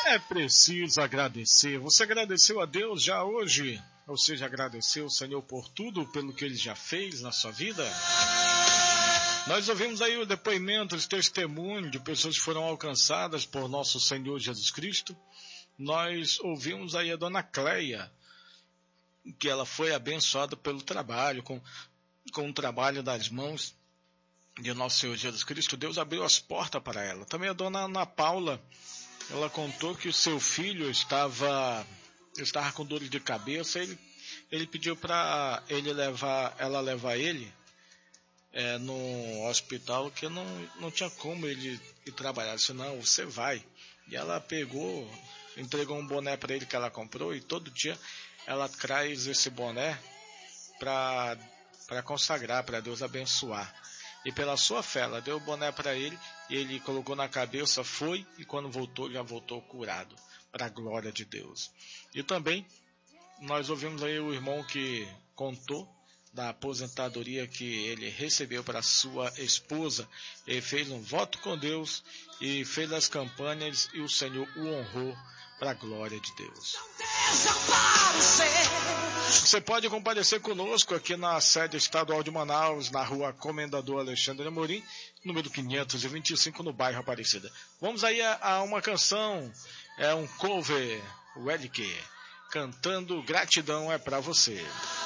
É preciso agradecer. Você agradeceu a Deus já hoje? Ou seja, agradeceu o Senhor por tudo, pelo que Ele já fez na sua vida? Nós ouvimos aí o depoimento, o testemunho de pessoas que foram alcançadas por nosso Senhor Jesus Cristo. Nós ouvimos aí a dona Cleia, que ela foi abençoada pelo trabalho, com o trabalho das mãos de nosso Senhor Jesus Cristo. Deus abriu as portas para ela. Também a dona Ana Paula, ela contou que o seu filho estava com dores de cabeça. Ele pediu para ela levar ele no hospital, que não tinha como ele ir trabalhar. Senão você vai. E ela pegou, entregou um boné para ele que ela comprou, e todo dia ela traz esse boné para consagrar, para Deus abençoar. E pela sua fé, ela deu o boné para ele, e ele colocou na cabeça, foi, e quando voltou, já voltou curado, para a glória de Deus. E também, nós ouvimos aí o irmão que contou da aposentadoria que ele recebeu para sua esposa. Ele fez um voto com Deus e fez as campanhas, e o Senhor o honrou para a glória de Deus. Você pode comparecer conosco aqui na sede estadual de Manaus, na rua Comendador Alexandre Amorim, número 525, no bairro Aparecida. Vamos aí a uma canção, um cover, o Eric, cantando Gratidão é pra você.